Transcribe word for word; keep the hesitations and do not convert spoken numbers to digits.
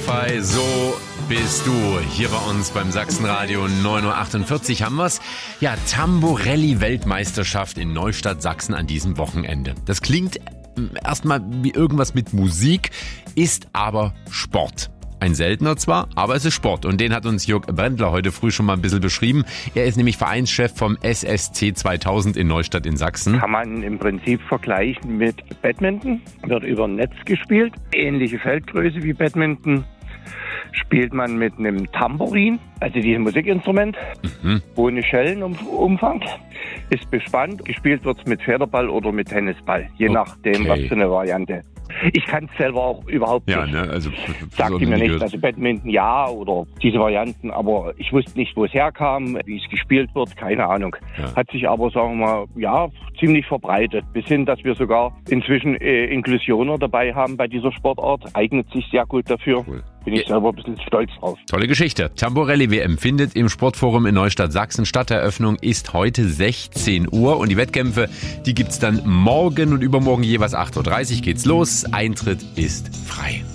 Spotify, so bist du. Hier bei uns beim Sachsenradio neun Uhr achtundvierzig haben wir's. Ja, Tamborelli-Weltmeisterschaft in Neustadt, Sachsen an diesem Wochenende. Das klingt erstmal wie irgendwas mit Musik, ist aber Sport. Ein seltener zwar, aber es ist Sport. Und den hat uns Jörg Brendler heute früh schon mal ein bisschen beschrieben. Er ist nämlich Vereinschef vom S S C zweitausend in Neustadt in Sachsen. Kann man im Prinzip vergleichen mit Badminton. Wird über ein Netz gespielt. Ähnliche Feldgröße wie Badminton. Spielt man mit einem Tambourin, also diesem Musikinstrument, mhm. ohne Schellenumfang. Ist bespannt. Gespielt wird es mit Federball oder mit Tennisball. Je okay. nachdem, was für eine Variante. Ich kann es selber auch überhaupt ja, nicht. Ne, also, Sagt ihr mir nicht, also Badminton ja oder diese Varianten, aber ich wusste nicht, wo es herkam, wie es gespielt wird, keine Ahnung. Ja. Hat sich aber, sagen wir mal, ja, ziemlich verbreitet. Bis hin, dass wir sogar inzwischen äh, Inklusioner dabei haben bei dieser Sportart. Eignet sich sehr gut dafür. Cool. Bin ich selber ein bisschen stolz drauf. Tolle Geschichte. Tamborelli-W M findet im Sportforum in Neustadt Sachsen statt. Eröffnung ist heute sechzehn Uhr und die Wettkämpfe, die gibt's dann morgen und übermorgen jeweils acht Uhr dreißig geht's los. Eintritt ist frei.